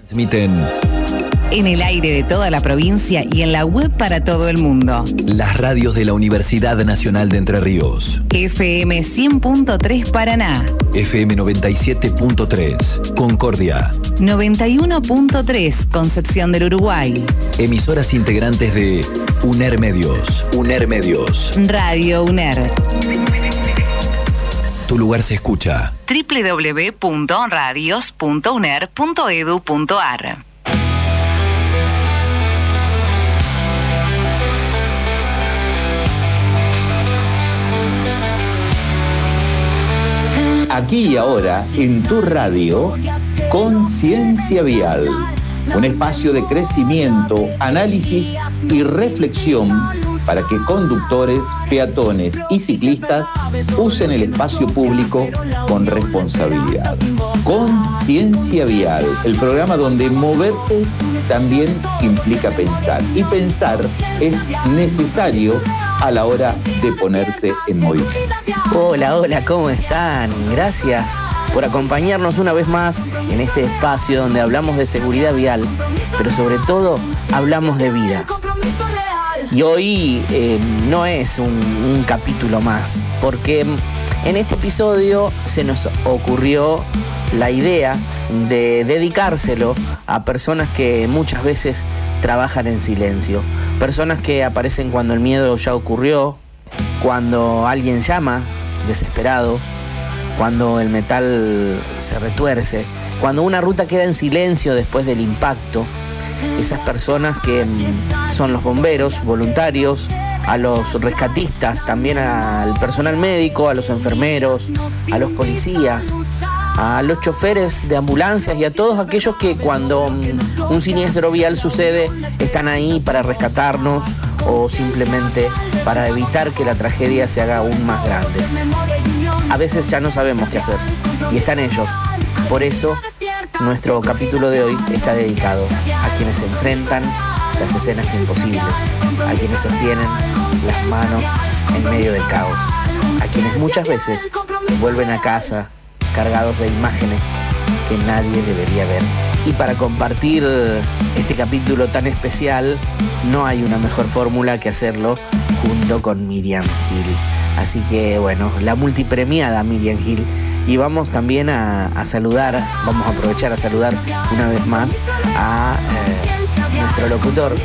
Transmiten en el aire de toda la provincia y en la web para todo el mundo. Las radios de la Universidad Nacional de Entre Ríos. FM 100.3 Paraná. FM 97.3 Concordia. 91.3 Concepción del Uruguay. Emisoras integrantes de UNER Medios. UNER Medios. Radio UNER. Tu lugar se escucha. www.radios.uner.edu.ar. Aquí y ahora, en tu radio, Conciencia Vial. Un espacio de crecimiento, análisis y reflexión para que conductores, peatones y ciclistas usen el espacio público con responsabilidad. Conciencia Vial, el programa donde moverse también implica pensar. Y pensar es necesario a la hora de ponerse en movimiento. Hola, ¿cómo están? Gracias por acompañarnos una vez más en este espacio donde hablamos de seguridad vial, pero sobre todo hablamos de vida. Y hoy no es un capítulo más, porque en este episodio se nos ocurrió la idea de dedicárselo a personas que muchas veces trabajan en silencio. Personas que aparecen cuando el miedo ya ocurrió, cuando alguien llama desesperado, cuando el metal se retuerce, cuando una ruta queda en silencio después del impacto. Esas personas que son los bomberos voluntarios, a los rescatistas, también al personal médico, a los enfermeros, a los policías, a los choferes de ambulancias y a todos aquellos que cuando un siniestro vial sucede están ahí para rescatarnos o simplemente para evitar que la tragedia se haga aún más grande. A veces ya no sabemos qué hacer y están ellos. Por eso nuestro capítulo de hoy está dedicado a quienes enfrentan las escenas imposibles, a quienes sostienen las manos en medio del caos, a quienes muchas veces vuelven a casa cargados de imágenes que nadie debería ver. Y para compartir este capítulo tan especial, no hay una mejor fórmula que hacerlo junto con Miriam Gil. Así que bueno, la multipremiada Miriam Gil. Y vamos también a saludar, vamos a aprovechar a saludar una vez más a nuestro locutor,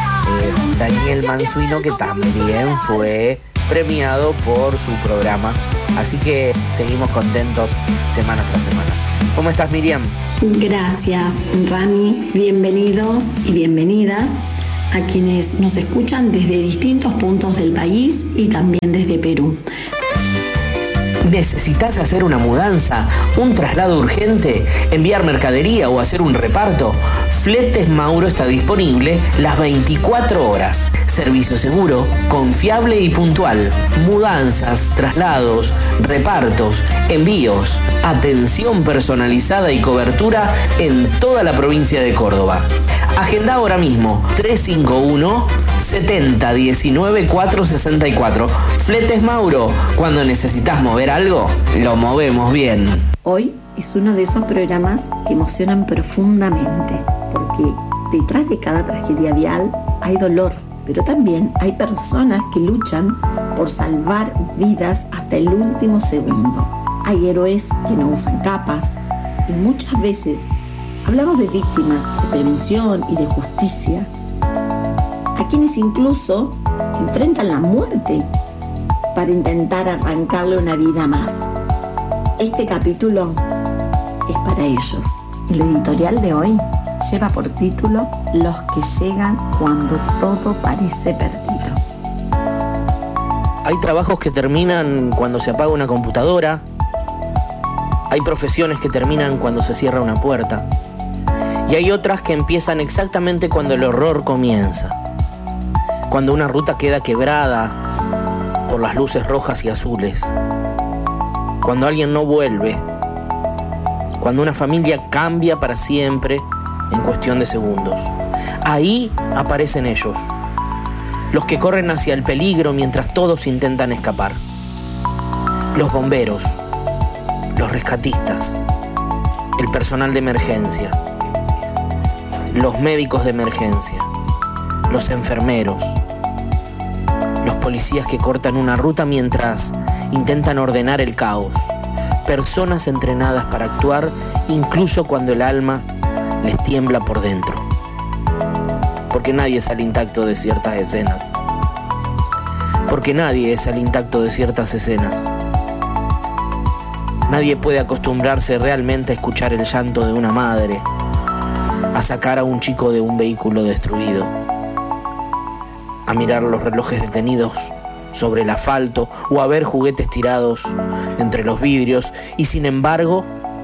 Daniel Mansuino, que también fue premiado por su programa. Así que seguimos contentos semana tras semana. ¿Cómo estás, Miriam? Gracias, Rami. Bienvenidos y bienvenidas a quienes nos escuchan desde distintos puntos del país y también desde Perú. ¿Necesitas hacer una mudanza, un traslado urgente, enviar mercadería o hacer un reparto? Fletes Mauro está disponible las 24 horas. Servicio seguro, confiable y puntual. Mudanzas, traslados, repartos, envíos, atención personalizada y cobertura en toda la provincia de Córdoba. Agenda ahora mismo 351 70 19 464. Fletes Mauro, cuando necesitas mover algo, lo movemos bien. Hoy es uno de esos programas que emocionan profundamente, porque detrás de cada tragedia vial hay dolor, pero también hay personas que luchan por salvar vidas hasta el último segundo. Hay héroes que no usan capas y muchas veces hablamos de víctimas, de prevención y de justicia, a quienes incluso enfrentan la muerte para intentar arrancarle una vida más. Este capítulo es para ellos. El editorial de hoy lleva por título Los que llegan cuando todo parece perdido. Hay trabajos que terminan cuando se apaga una computadora. Hay profesiones que terminan cuando se cierra una puerta. Y hay otras que empiezan exactamente cuando el horror comienza. Cuando una ruta queda quebrada por las luces rojas y azules. Cuando alguien no vuelve. Cuando una familia cambia para siempre en cuestión de segundos. Ahí aparecen ellos. Los que corren hacia el peligro mientras todos intentan escapar. Los bomberos. Los rescatistas. El personal de emergencia. los médicos de emergencia, los enfermeros, los policías que cortan una ruta mientras intentan ordenar el caos, personas entrenadas para actuar incluso cuando el alma les tiembla por dentro, porque nadie sale intacto de ciertas escenas, Nadie puede acostumbrarse realmente a escuchar el llanto de una madre, a sacar a un chico de un vehículo destruido, a mirar los relojes detenidos sobre el asfalto o a ver juguetes tirados entre los vidrios y sin embargo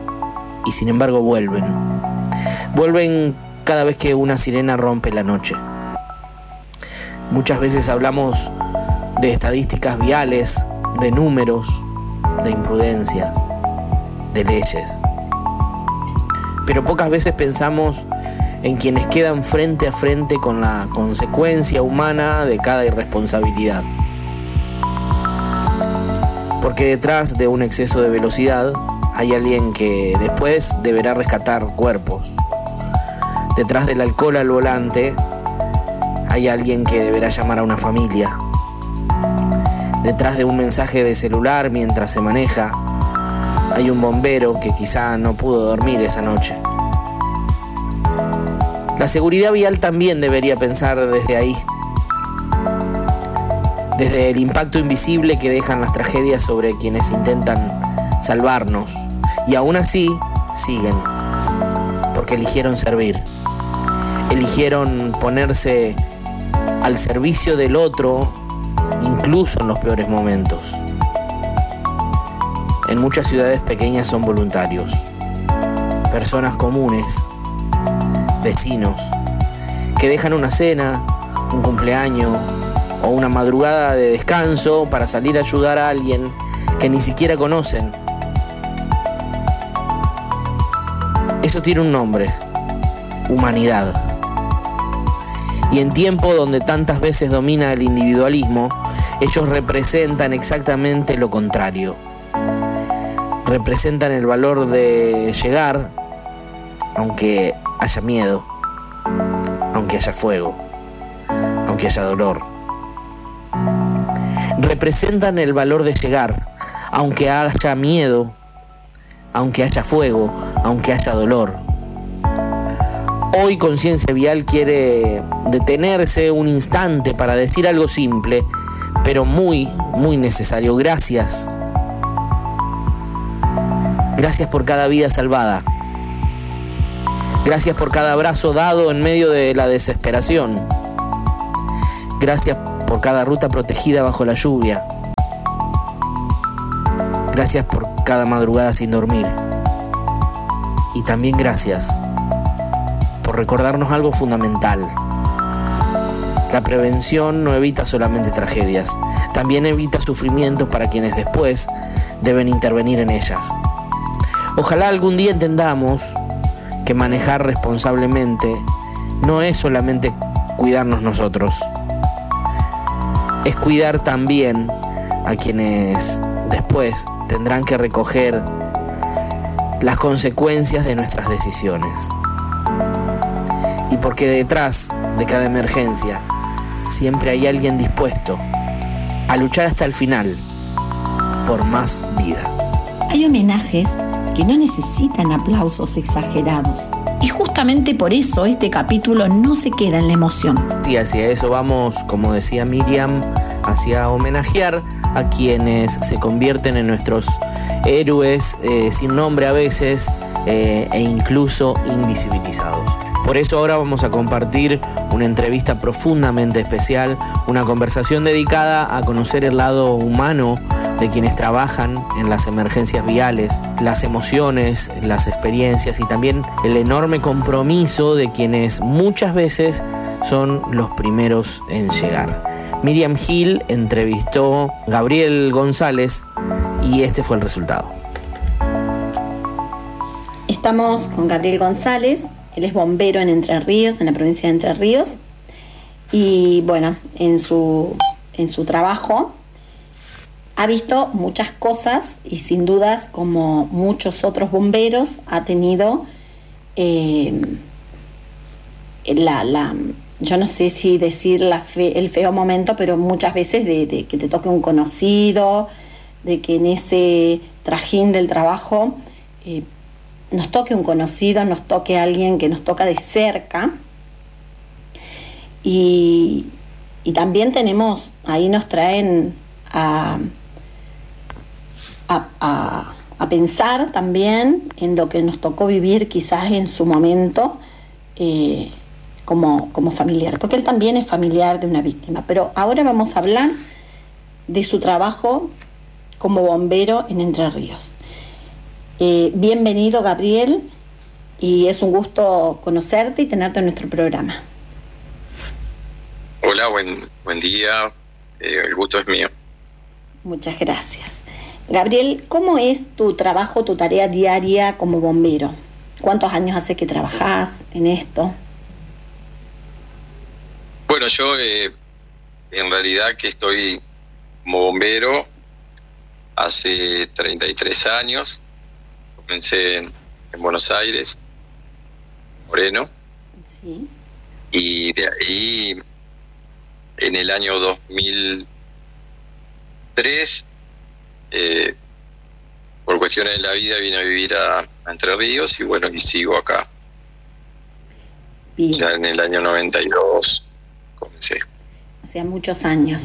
vuelven cada vez que una sirena rompe la noche. Muchas veces hablamos de estadísticas viales, de números, de imprudencias, de leyes, pero pocas veces pensamos en quienes quedan frente a frente con la consecuencia humana de cada irresponsabilidad. Porque detrás de un exceso de velocidad hay alguien que después deberá rescatar cuerpos. Detrás del alcohol al volante hay alguien que deberá llamar a una familia. Detrás de un mensaje de celular mientras se maneja hay un bombero que quizá no pudo dormir esa noche. La seguridad vial también debería pensar desde ahí, desde el impacto invisible que dejan las tragedias sobre quienes intentan salvarnos y aún así siguen, porque eligieron servir, eligieron ponerse al servicio del otro, incluso en los peores momentos. En muchas ciudades pequeñas son voluntarios, personas comunes, vecinos, que dejan una cena, un cumpleaños o una madrugada de descanso para salir a ayudar a alguien que ni siquiera conocen. Eso tiene un nombre: humanidad. Y en tiempo donde tantas veces domina el individualismo, ellos representan exactamente lo contrario. Representan el valor de llegar, aunque haya miedo, aunque haya fuego, aunque haya dolor. Representan el valor de llegar, aunque haya miedo, aunque haya fuego, aunque haya dolor. Hoy Conciencia Vial quiere detenerse un instante para decir algo simple, pero muy, muy necesario. Gracias. Gracias por cada vida salvada. Gracias por cada abrazo dado en medio de la desesperación. Gracias por cada ruta protegida bajo la lluvia. Gracias por cada madrugada sin dormir. Y también gracias por recordarnos algo fundamental. La prevención no evita solamente tragedias, también evita sufrimientos para quienes después deben intervenir en ellas. Ojalá algún día entendamos que manejar responsablemente no es solamente cuidarnos nosotros, es cuidar también a quienes después tendrán que recoger las consecuencias de nuestras decisiones. Y porque detrás de cada emergencia siempre hay alguien dispuesto a luchar hasta el final por más vida. Hay homenajes que no necesitan aplausos exagerados. Y justamente por eso este capítulo no se queda en la emoción. Sí, hacia eso vamos, como decía Miriam, hacia homenajear a quienes se convierten en nuestros héroes sin nombre a veces e incluso invisibilizados. Por eso ahora vamos a compartir una entrevista profundamente especial, una conversación dedicada a conocer el lado humano de quienes trabajan en las emergencias viales, las emociones, las experiencias y también el enorme compromiso de quienes muchas veces son los primeros en llegar. Miriam Gil entrevistó a Gabriel González y este fue el resultado. Estamos con Gabriel González, él es bombero en Entre Ríos, en la provincia de Entre Ríos, y bueno, en su trabajo ha visto muchas cosas y sin dudas, como muchos otros bomberos, ha tenido yo no sé si decir el feo momento, pero muchas veces de que te toque un conocido, de que en ese trajín del trabajo nos toque un conocido, nos toque alguien que nos toca de cerca. Y también tenemos, ahí nos traen a pensar también en lo que nos tocó vivir quizás en su momento como familiar, porque él también es familiar de una víctima. Pero ahora vamos a hablar de su trabajo como bombero en Entre Ríos. Bienvenido, Gabriel, y es un gusto conocerte y tenerte en nuestro programa. Hola, buen día, el gusto es mío. Muchas gracias. Gabriel, ¿cómo es tu trabajo, tu tarea diaria como bombero? ¿Cuántos años hace que trabajás en esto? Bueno, yo en realidad que estoy como bombero hace 33 años. Comencé en Buenos Aires, Moreno. Sí. Y de ahí, en el año 2003, por cuestiones de la vida vine a vivir a Entre Ríos y bueno, y sigo acá. Bien. Ya en el año 92 comencé. O sea, muchos años.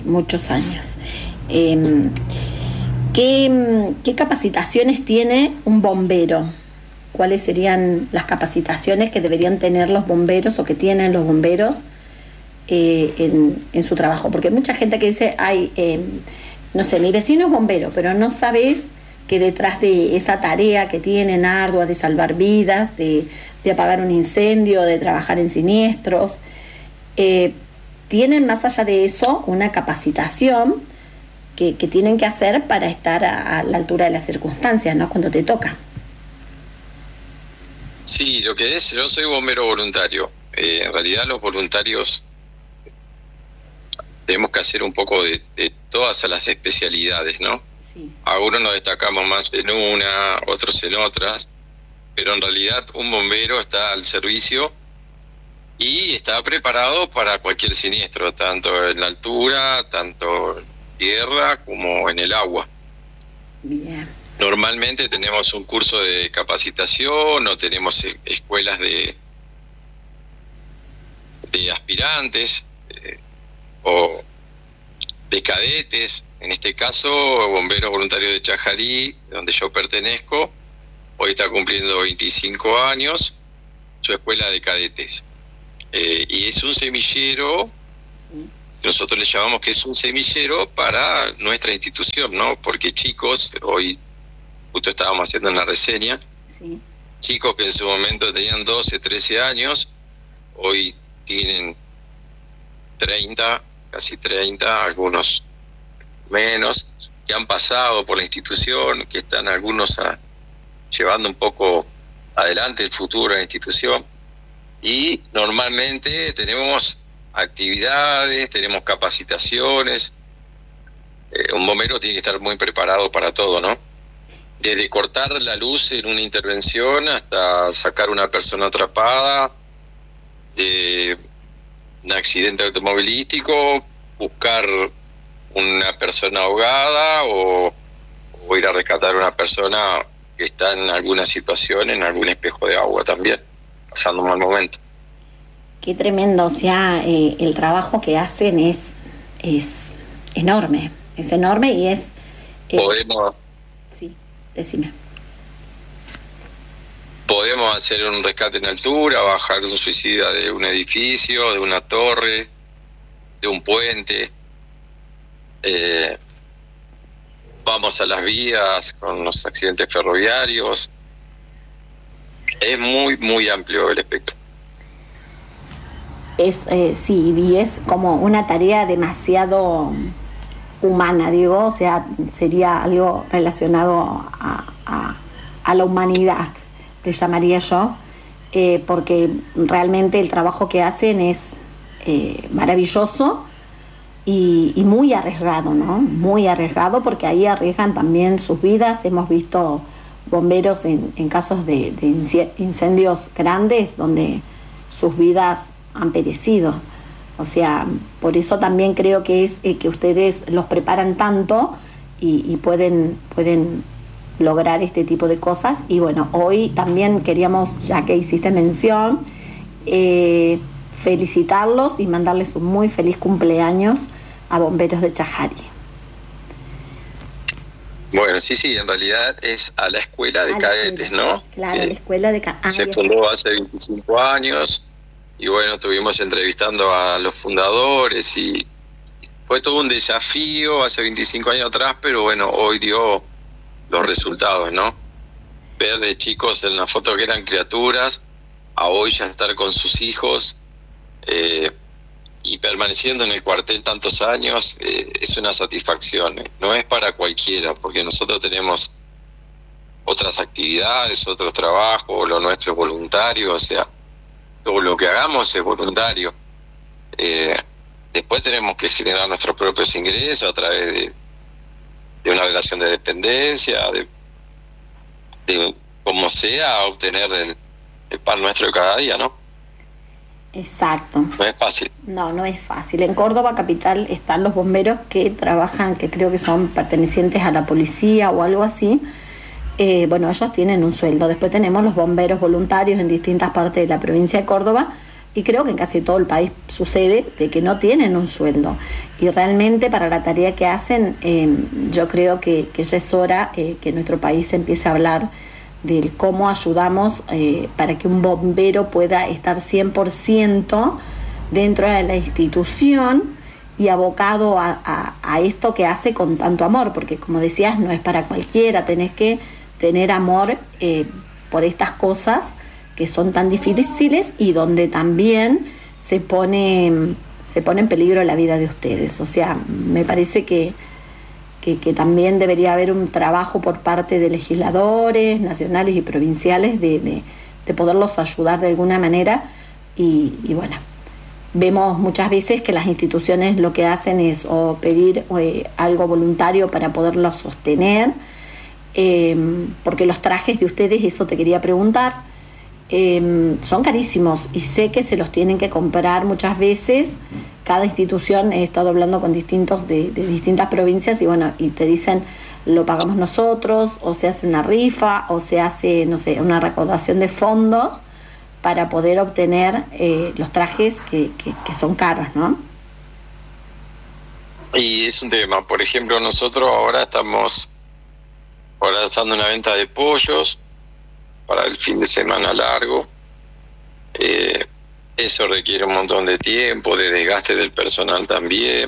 ¿Qué capacitaciones tiene un bombero? ¿Cuáles serían las capacitaciones que deberían tener los bomberos o que tienen los bomberos en su trabajo? Porque hay mucha gente que dice, no sé, mi vecino es bombero, pero no sabes que detrás de esa tarea que tienen ardua de salvar vidas, de apagar un incendio, de trabajar en siniestros, tienen más allá de eso una capacitación que tienen que hacer para estar a la altura de las circunstancias, ¿no? Cuando te toca. Sí, lo que es, yo soy bombero voluntario. En realidad los voluntarios tenemos que hacer un poco de todas las especialidades, ¿no? Sí. Algunos nos destacamos más en una, otros en otras, pero en realidad un bombero está al servicio y está preparado para cualquier siniestro, tanto en la altura, tanto en tierra como en el agua. Bien. Normalmente tenemos un curso de capacitación o tenemos escuelas de aspirantes o de cadetes. En este caso, Bomberos Voluntarios de Chajarí, donde yo pertenezco, hoy está cumpliendo 25 años, su escuela de cadetes. Y es un semillero, Sí. nosotros le llamamos que es un semillero para nuestra institución, ¿no? Porque chicos, hoy justo estábamos haciendo una reseña, Sí. chicos que en su momento tenían 12, 13 años, hoy tienen 30, casi 30, algunos menos, que han pasado por la institución, que están algunos llevando un poco adelante el futuro de la institución. Y normalmente tenemos actividades, tenemos capacitaciones. Un bombero tiene que estar muy preparado para todo, ¿no? Desde cortar la luz en una intervención hasta sacar una persona atrapada, un accidente automovilístico, buscar una persona ahogada o ir a rescatar a una persona que está en alguna situación, en algún espejo de agua también, pasando un mal momento. Qué tremendo, o sea, el trabajo que hacen es enorme y es... Podemos decime. Podemos hacer un rescate en altura, bajar un suicida de un edificio, de una torre, de un puente. Vamos a las vías con los accidentes ferroviarios. Es muy, muy amplio el espectro. Sí, y es como una tarea demasiado humana, digo, o sea, sería algo relacionado a la humanidad, le llamaría yo, porque realmente el trabajo que hacen es maravilloso y muy arriesgado, ¿no? Muy arriesgado, porque ahí arriesgan también sus vidas. Hemos visto bomberos en casos de incendios grandes donde sus vidas han perecido. O sea, por eso también creo que es que ustedes los preparan tanto y pueden lograr este tipo de cosas. Y bueno, hoy también queríamos, ya que hiciste mención, felicitarlos y mandarles un muy feliz cumpleaños a Bomberos de Chajari. Bueno, sí, en realidad es a la escuela de cadetes, ¿no? Claro, la escuela de cadetes. Se fundó hace 25 años y bueno, estuvimos entrevistando a los fundadores y fue todo un desafío hace 25 años atrás, pero bueno, hoy dio los resultados, ¿no? Ver de chicos en la foto que eran criaturas, a hoy ya estar con sus hijos y permaneciendo en el cuartel tantos años, es una satisfacción. No es para cualquiera, porque nosotros tenemos otras actividades, otros trabajos, lo nuestro es voluntario, o sea, todo lo que hagamos es voluntario. Después tenemos que generar nuestros propios ingresos a través de una relación de dependencia, de como sea, obtener el pan nuestro de cada día, ¿no? Exacto. No es fácil. No es fácil. En Córdoba capital están los bomberos que trabajan, que creo que son pertenecientes a la policía o algo así. Bueno, ellos tienen un sueldo. Después tenemos los bomberos voluntarios en distintas partes de la provincia de Córdoba y creo que en casi todo el país sucede de que no tienen un sueldo. Y realmente para la tarea que hacen, yo creo que ya es hora que nuestro país empiece a hablar del cómo ayudamos para que un bombero pueda estar 100% dentro de la institución y abocado a esto que hace con tanto amor, porque como decías, no es para cualquiera, tenés que tener amor por estas cosas que son tan difíciles y donde también se pone en peligro la vida de ustedes. O sea, me parece que también debería haber un trabajo por parte de legisladores nacionales y provinciales de poderlos ayudar de alguna manera y bueno, vemos muchas veces que las instituciones lo que hacen es o pedir algo voluntario para poderlo sostener, porque los trajes de ustedes, eso te quería preguntar, son carísimos y sé que se los tienen que comprar muchas veces. Cada institución, he estado hablando con distintos de distintas provincias y bueno, y te dicen lo pagamos nosotros, o se hace una rifa, o se hace, no sé, una recaudación de fondos para poder obtener los trajes que son caros, ¿no? Y es un tema. Por ejemplo, nosotros ahora estamos organizando una venta de pollos para el fin de semana largo. Eso requiere un montón de tiempo, de desgaste del personal también.